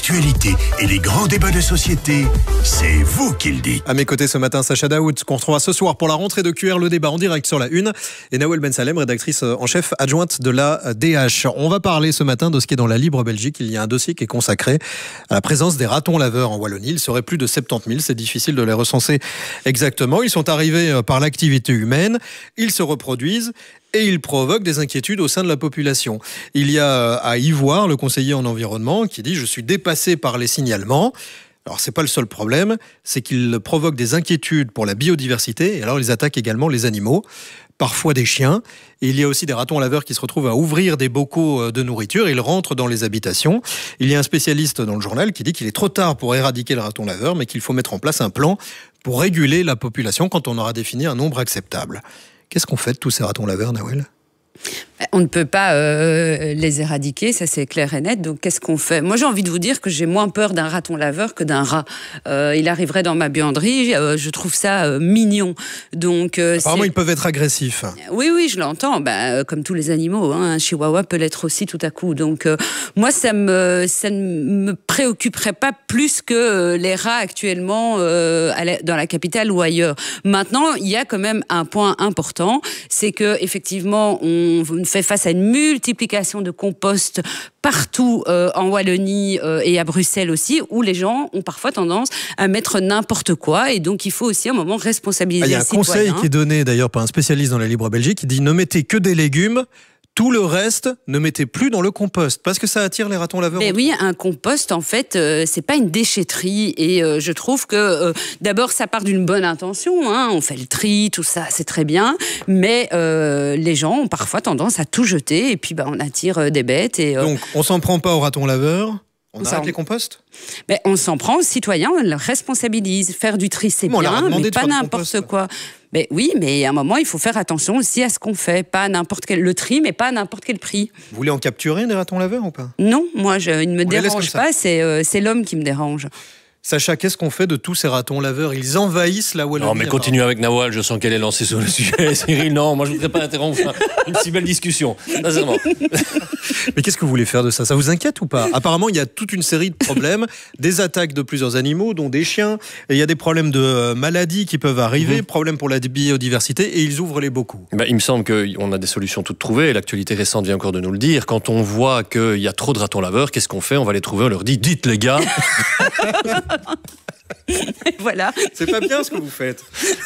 l'actualité et les grands débats de société, c'est vous qui le dites. À mes côtés ce matin, Sacha Daoud, qu'on retrouvera ce soir pour la rentrée de QR, le débat en direct sur la Une, et Nawel Ben Salem, rédactrice en chef adjointe de la DH. On va parler ce matin de ce qui est dans la Libre Belgique. Il y a un dossier qui est consacré à la présence des ratons laveurs en Wallonie. Il serait plus de 70 000, c'est difficile de les recenser exactement. Ils sont arrivés par l'activité humaine, ils se reproduisent et ils provoquent des inquiétudes au sein de la population. Il y a à Ivoire le conseiller en environnement qui dit « Je suis dépassé par les signalements ». Alors, c'est pas le seul problème, c'est qu'ils provoquent des inquiétudes pour la biodiversité et alors ils attaquent également les animaux, parfois des chiens. Et il y a aussi des ratons laveurs qui se retrouvent à ouvrir des bocaux de nourriture. Ils rentrent dans les habitations. Il y a un spécialiste dans le journal qui dit qu'il est trop tard pour éradiquer le raton laveur, mais qu'il faut mettre en place un plan pour réguler la population quand on aura défini un nombre acceptable. Qu'est-ce qu'on fait de tous ces ratons laveurs, Nawel ? On ne peut pas les éradiquer, ça c'est clair et net. Donc qu'est-ce qu'on fait ? Moi j'ai envie de vous dire que j'ai moins peur d'un raton laveur que d'un rat. Il arriverait dans ma buanderie, je trouve ça mignon. Donc apparemment ils peuvent être agressifs. Oui, je l'entends. Comme tous les animaux, hein, un chihuahua peut l'être aussi tout à coup. Donc moi ça ne me préoccuperait pas plus que les rats actuellement dans la capitale ou ailleurs. Maintenant il y a quand même un point important, c'est que effectivement on fait face à une multiplication de compost partout en Wallonie et à Bruxelles aussi, où les gens ont parfois tendance à mettre n'importe quoi, et donc il faut aussi à un moment responsabiliser les citoyens. Il y a un conseil qui est donné d'ailleurs par un spécialiste dans la Libre Belgique qui dit « Ne mettez que des légumes ». Tout le reste, ne mettez plus dans le compost, parce que ça attire les ratons laveurs. Mais oui, un compost, en fait, c'est pas une déchetterie. Et je trouve que, d'abord, ça part d'une bonne intention. Hein, on fait le tri, tout ça, c'est très bien. Mais les gens ont parfois tendance à tout jeter, et puis on attire des bêtes. Et, donc, on s'en prend pas aux ratons laveurs ? On arrête les composts ? On s'en prend aux citoyens, on les responsabilise. Faire du tri, c'est bien, mais pas n'importe quoi. Mais oui, mais à un moment, il faut faire attention aussi à ce qu'on fait. Pas n'importe quel le tri, mais pas à n'importe quel prix. Vous voulez en capturer des ratons laveurs ou pas ? Non, moi, il ne me dérange pas, c'est l'homme qui me dérange. Sacha, qu'est-ce qu'on fait de tous ces ratons laveurs ? Ils envahissent la Wallonie. Non, mais continue avec Nawal, je sens qu'elle est lancée sur le sujet. Cyril, non, moi je ne voudrais pas interrompre une si belle discussion. Sincèrement. Mais qu'est-ce que vous voulez faire de ça ? Ça vous inquiète ou pas ? Apparemment, il y a toute une série de problèmes, des attaques de plusieurs animaux, dont des chiens, et il y a des problèmes de maladies qui peuvent arriver, problèmes pour la biodiversité, et ils ouvrent les bocaux. Il me semble qu'on a des solutions toutes trouvées, l'actualité récente vient encore de nous le dire. Quand on voit qu'il y a trop de ratons laveurs, qu'est-ce qu'on fait ? On va les trouver, on leur dit « Dites les gars !» Voilà. C'est pas bien ce que vous faites.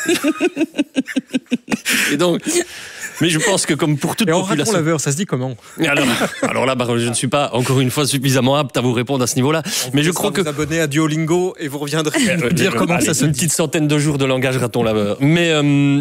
Et donc, mais je pense que comme pour toute population... raton laveur, ça se dit comment ? Alors là, je ne suis pas encore une fois suffisamment apte à vous répondre à ce niveau-là. Mais je crois que vous abonnez à Duolingo et vous reviendrez nous dire comment ça se dit. Une petite centaine de jours de langage raton laveur. Mais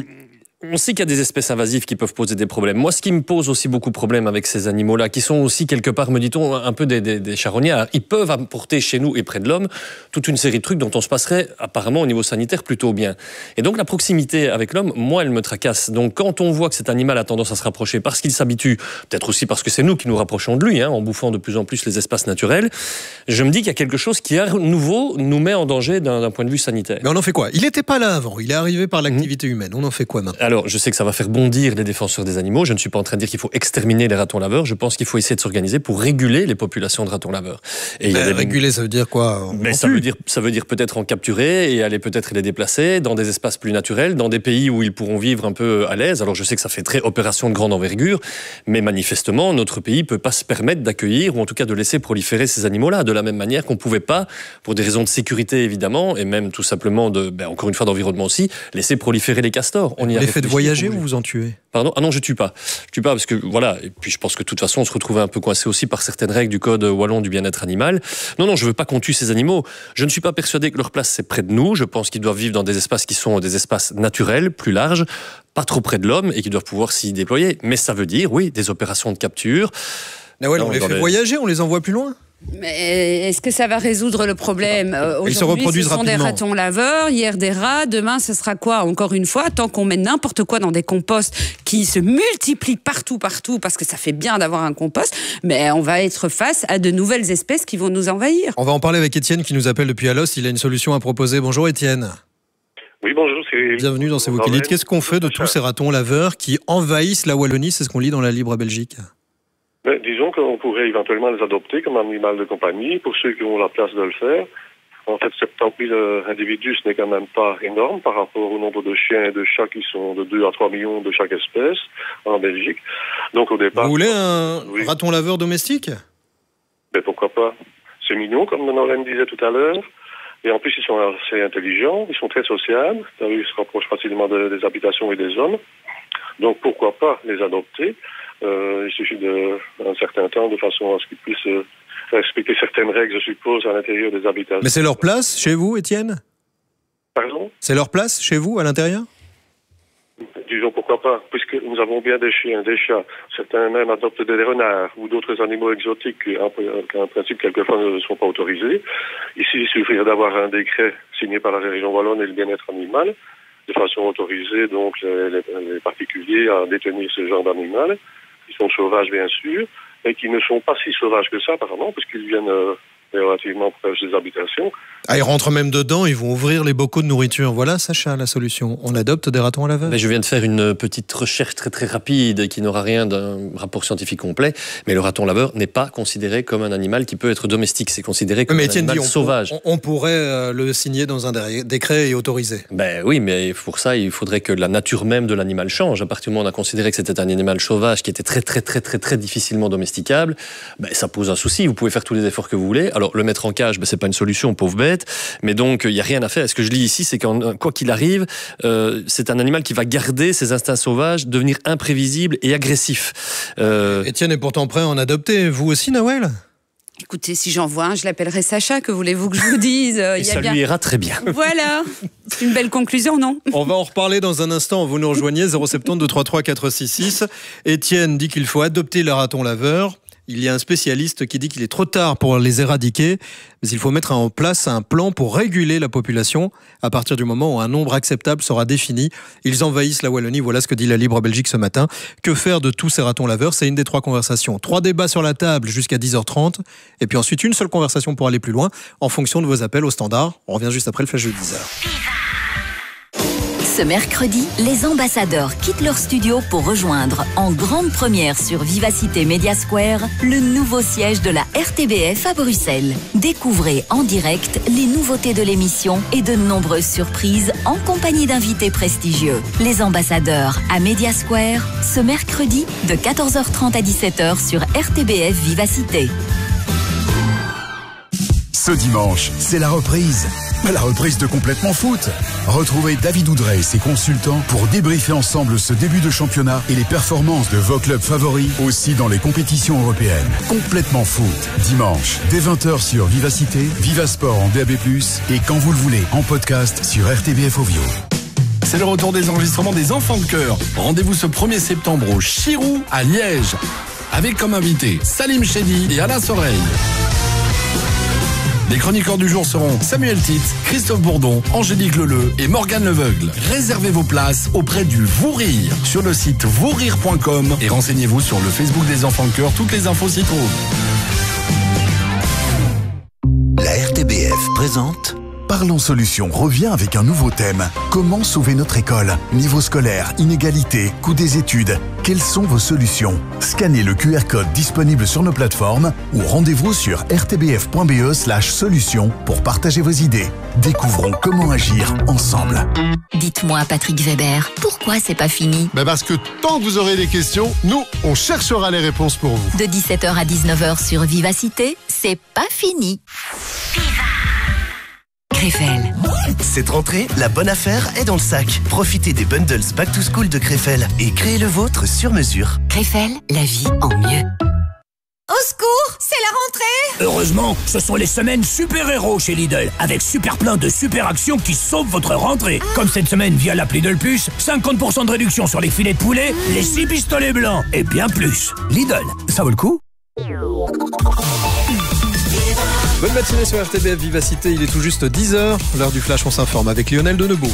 on sait qu'il y a des espèces invasives qui peuvent poser des problèmes. Moi, ce qui me pose aussi beaucoup de problèmes avec ces animaux-là, qui sont aussi quelque part, me dit-on, un peu des charognards, ils peuvent apporter chez nous et près de l'homme toute une série de trucs dont on se passerait apparemment au niveau sanitaire plutôt bien. Et donc la proximité avec l'homme, moi, elle me tracasse. Donc quand on voit que cet animal a tendance à se rapprocher parce qu'il s'habitue, peut-être aussi parce que c'est nous qui nous rapprochons de lui, en bouffant de plus en plus les espaces naturels, je me dis qu'il y a quelque chose qui, à nouveau, nous met en danger d'un point de vue sanitaire. Mais on en fait quoi ? Il n'était pas là avant, il est arrivé par l'activité humaine. On en fait quoi maintenant ? Alors, je sais que ça va faire bondir les défenseurs des animaux. Je ne suis pas en train de dire qu'il faut exterminer les ratons laveurs. Je pense qu'il faut essayer de s'organiser pour réguler les populations de ratons laveurs. Et réguler, ça veut dire quoi ? Ça veut dire peut-être en capturer et aller peut-être les déplacer dans des espaces plus naturels, dans des pays où ils pourront vivre un peu à l'aise. Alors, je sais que ça fait très opération de grande envergure, mais manifestement, notre pays ne peut pas se permettre d'accueillir ou en tout cas de laisser proliférer ces animaux-là, de la même manière qu'on ne pouvait pas, pour des raisons de sécurité évidemment, et même tout simplement encore une fois d'environnement aussi, laisser proliférer les castors. On y a l'effet de voyager ou vous en tuez ? Pardon ? Ah non, je tue pas. Je tue pas parce que voilà. Et puis je pense que de toute façon, on se retrouvait un peu coincé aussi par certaines règles du code wallon du bien-être animal. Non, je veux pas qu'on tue ces animaux. Je ne suis pas persuadé que leur place c'est près de nous. Je pense qu'ils doivent vivre dans des espaces qui sont des espaces naturels, plus larges, pas trop près de l'homme et qui doivent pouvoir s'y déployer. Mais ça veut dire, oui, des opérations de capture. On les fait voyager, on les envoie plus loin. Mais est-ce que ça va résoudre le problème ? Ils se reproduisent ce sont rapidement. Des ratons laveurs, hier des rats, demain ce sera quoi ? Encore une fois, tant qu'on met n'importe quoi dans des composts qui se multiplient partout, parce que ça fait bien d'avoir un compost, mais on va être face à de nouvelles espèces qui vont nous envahir. On va en parler avec Étienne qui nous appelle depuis Alost. Il a une solution à proposer. Bonjour Étienne. Oui, bonjour, c'est... Bienvenue dans C'est vous qui dites. Qu'est-ce qu'on fait de tous ces ratons laveurs qui envahissent la Wallonie ? C'est ce qu'on lit dans la Libre Belgique. Mais disons qu'on pourrait éventuellement les adopter comme animal de compagnie pour ceux qui ont la place de le faire. En fait, 70 000 individus, ce n'est quand même pas énorme par rapport au nombre de chiens et de chats qui sont de 2 à 3 millions de chaque espèce en Belgique. Donc au départ... Vous voulez un raton laveur domestique ? Mais pourquoi pas ? C'est mignon, comme Nolwenn disait tout à l'heure. Et en plus, ils sont assez intelligents, ils sont très sociables. Ils se rapprochent facilement des habitations et des hommes. Donc pourquoi pas les adopter ? Il suffit d'un certain temps de façon à ce qu'ils puissent respecter certaines règles, je suppose, à l'intérieur des habitations. Mais c'est leur place chez vous, Étienne ? Pardon ? C'est leur place chez vous, à l'intérieur ? Disons pourquoi pas, puisque nous avons bien des chiens, des chats, certains même adoptent des renards ou d'autres animaux exotiques qui en principe quelquefois ne sont pas autorisés. Ici, il suffirait d'avoir un décret signé par la région wallonne et le bien-être animal, de façon autorisée donc les particuliers à détenir ce genre d'animal, qui sont sauvages bien sûr, et qui ne sont pas si sauvages que ça apparemment, puisqu'ils viennent relativement proches des habitations. Ah, ils rentrent même dedans, ils vont ouvrir les bocaux de nourriture. Voilà, Sacha, la solution. On adopte des ratons à laveur. Mais je viens de faire une petite recherche très très rapide qui n'aura rien d'un rapport scientifique complet. Mais le raton laveur n'est pas considéré comme un animal qui peut être domestique. C'est considéré comme un animal sauvage. On pourrait le signer dans un décret et autoriser. Ben oui, mais pour ça, il faudrait que la nature même de l'animal change. À partir du moment où on a considéré que c'était un animal sauvage qui était très très très très très difficilement domesticable, ben ça pose un souci. Vous pouvez faire tous les efforts que vous voulez. Alors le mettre en cage, ben c'est pas une solution, pauvre bête. Mais donc, il n'y a rien à faire. Ce que je lis ici, c'est que quoi qu'il arrive, c'est un animal qui va garder ses instincts sauvages, devenir imprévisible et agressif. Étienne est pourtant prêt à en adopter. Vous aussi, Nawel ? Écoutez, si j'en vois un, je l'appellerai Sacha. Que voulez-vous que je vous dise ? Et ça lui ira très bien. Voilà. C'est une belle conclusion, non ? On va en reparler dans un instant. Vous nous rejoignez, 070 233 466. Étienne dit qu'il faut adopter le raton laveur. Il y a un spécialiste qui dit qu'il est trop tard pour les éradiquer, mais il faut mettre en place un plan pour réguler la population à partir du moment où un nombre acceptable sera défini. Ils envahissent la Wallonie, voilà ce que dit la Libre Belgique ce matin. Que faire de tous ces ratons laveurs ? C'est une des 3 conversations. 3 débats sur la table jusqu'à 10h30, et puis ensuite une seule conversation pour aller plus loin, en fonction de vos appels au standard. On revient juste après le flash de 10h. Ce mercredi, les ambassadeurs quittent leur studio pour rejoindre en grande première sur Vivacité Media Square le nouveau siège de la RTBF à Bruxelles. Découvrez en direct les nouveautés de l'émission et de nombreuses surprises en compagnie d'invités prestigieux. Les ambassadeurs à Media Square, ce mercredi de 14h30 à 17h sur RTBF Vivacité. Ce dimanche, c'est la reprise. La reprise de Complètement Foot. Retrouvez David Oudrey et ses consultants pour débriefer ensemble ce début de championnat et les performances de vos clubs favoris aussi dans les compétitions européennes. Complètement Foot. Dimanche, dès 20h sur Vivacité, Vivasport en DAB+, et quand vous le voulez, en podcast sur RTBF Ovio. C'est le retour des enregistrements des Enfants de Chœur. Rendez-vous ce 1er septembre au Chirou à Liège. Avec comme invités Salim Chedi et Alain Soreille. Les chroniqueurs du jour seront Samuel Tite, Christophe Bourdon, Angélique Leleu et Morgane Leveugle. Réservez vos places auprès du Vous Rire sur le site vousrire.com et renseignez-vous sur le Facebook des Enfants de Chœur. Toutes les infos s'y trouvent. La RTBF présente Parlons Solutions revient avec un nouveau thème. Comment sauver notre école ? Niveau scolaire, inégalité, coût des études. Quelles sont vos solutions ? Scannez le QR code disponible sur nos plateformes ou rendez-vous sur rtbf.be/solutions pour partager vos idées. Découvrons comment agir ensemble. Dites-moi, Patrick Weber, pourquoi c'est pas fini ? Parce que tant que vous aurez des questions, nous, on cherchera les réponses pour vous. De 17h à 19h sur Vivacité, c'est pas fini. Krefel. Cette rentrée, la bonne affaire est dans le sac. Profitez des bundles Back to School de Krefel et créez le vôtre sur mesure. Krefel, la vie en mieux. Au secours, c'est la rentrée! Heureusement, ce sont les semaines super-héros chez Lidl, avec super plein de super actions qui sauvent votre rentrée. Comme cette semaine via l'appli Lidl Plus, 50% de réduction sur les filets de poulet, les 6 pistolets blancs et bien plus. Lidl, ça vaut le coup? Bonne matinée sur RTBF Vivacité, il est tout juste 10h. L'heure du flash, on s'informe avec Lionel Denebourg.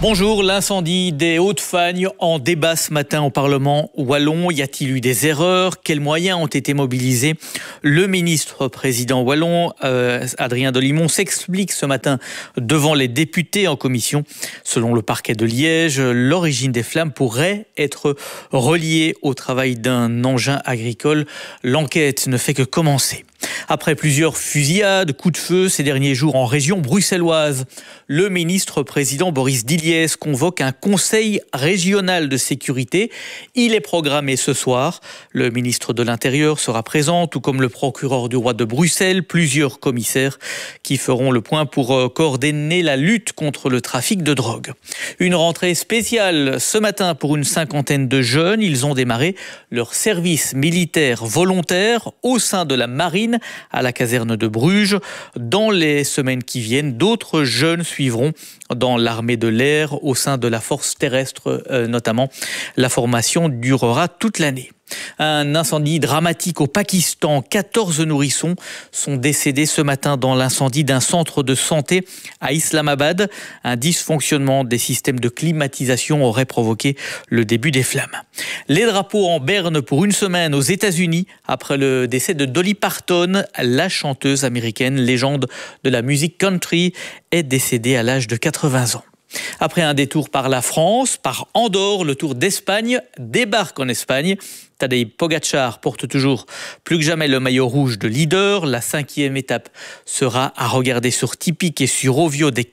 Bonjour, l'incendie des Hauts-de-Fagne en débat ce matin au Parlement wallon. Y a-t-il eu des erreurs? Quels moyens ont été mobilisés? Le ministre-président wallon, Adrien Dolimon, s'explique ce matin devant les députés en commission. Selon le parquet de Liège, l'origine des flammes pourrait être reliée au travail d'un engin agricole. L'enquête ne fait que commencer. Après plusieurs fusillades, coups de feu ces derniers jours en région bruxelloise, le ministre-président Boris Diliès convoque un conseil régional de sécurité. Il est programmé ce soir. Le ministre de l'Intérieur sera présent, tout comme le procureur du roi de Bruxelles, plusieurs commissaires qui feront le point pour coordonner la lutte contre le trafic de drogue. Une rentrée spéciale ce matin pour une cinquantaine de jeunes. Ils ont démarré leur service militaire volontaire au sein de la marine à la caserne de Bruges. Dans les semaines qui viennent, d'autres jeunes suivront dans l'armée de l'air au sein de la force terrestre notamment. La formation durera toute l'année. Un incendie dramatique au Pakistan. 14 nourrissons sont décédés ce matin dans l'incendie d'un centre de santé à Islamabad. Un dysfonctionnement des systèmes de climatisation aurait provoqué le début des flammes. Les drapeaux en berne pour une semaine aux États-Unis après le décès de Dolly Parton. La chanteuse américaine, légende de la musique country, est décédée à l'âge de 80 ans. Après un détour par la France, par Andorre, le Tour d'Espagne débarque en Espagne. Tadej Pogačar porte toujours plus que jamais le maillot rouge de leader. La 5e étape sera à regarder sur Tipic et sur Ovio dès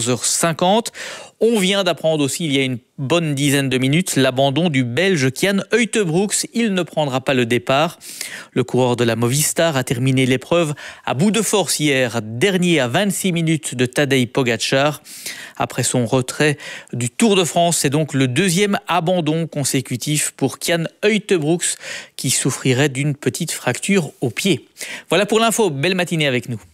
14h50. On vient d'apprendre aussi, il y a une bonne dizaine de minutes, l'abandon du Belge Jan Uijtebroeks. Il ne prendra pas le départ. Le coureur de la Movistar a terminé l'épreuve à bout de force hier, dernier à 26 minutes de Tadej Pogačar. Après son retrait du Tour de France, c'est donc le deuxième abandon consécutif pour Jan Uijtebroeks qui souffrirait d'une petite fracture au pied. Voilà pour l'info, belle matinée avec nous.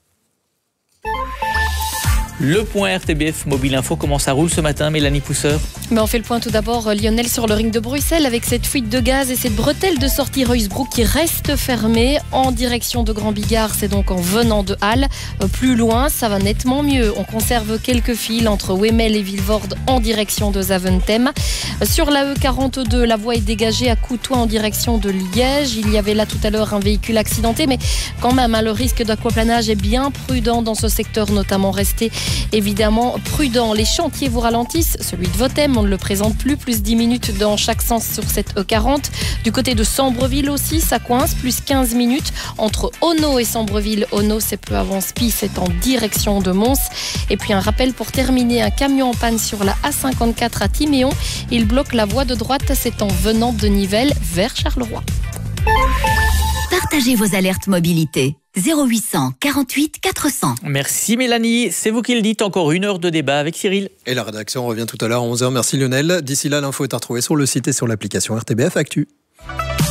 Le point RTBF Mobile Info, comment ça roule ce matin, Mélanie Pousseur? On fait le point tout d'abord, Lionel, sur le ring de Bruxelles avec cette fuite de gaz et cette bretelle de sortie Ruysbroek qui reste fermée en direction de Grand Bigard. C'est donc en venant de Halle. Plus loin, ça va nettement mieux. On conserve quelques fils entre Wemmel et Vilvoorde en direction de Zaventem. Sur la E42, la voie est dégagée à Coutois en direction de Liège. Il y avait là tout à l'heure un véhicule accidenté, mais quand même, le risque d'aquaplanage est bien prudent dans ce secteur, notamment resté évidemment prudent. Les chantiers vous ralentissent, celui de Votem, on ne le présente plus 10 minutes dans chaque sens sur cette E40. Du côté de Sambreville aussi, ça coince, plus 15 minutes entre Onno et Sambreville. Onno, c'est peu avant Spie, c'est en direction de Mons. Et puis un rappel pour terminer, un camion en panne sur la A54 à Timéon. Il bloque la voie de droite, c'est en venant de Nivelles vers Charleroi. Partagez vos alertes mobilité. 0800 48 400. Merci Mélanie, c'est vous qui le dites, encore une heure de débat avec Cyril. Et la rédaction revient tout à l'heure à 11h. Merci Lionel. D'ici là, l'info est à retrouver sur le site et sur l'application RTBF Actu.